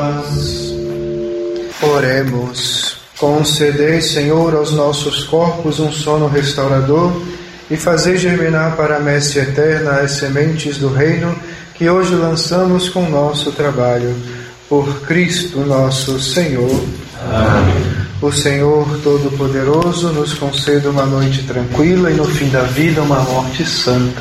paz. Oremos. Concedei, Senhor, aos nossos corpos um sono restaurador e fazei germinar para a messe eterna as sementes do reino que hoje lançamos com nosso trabalho. Por Cristo nosso Senhor. Amém. O Senhor Todo-Poderoso nos conceda uma noite tranquila e no fim da vida uma morte santa.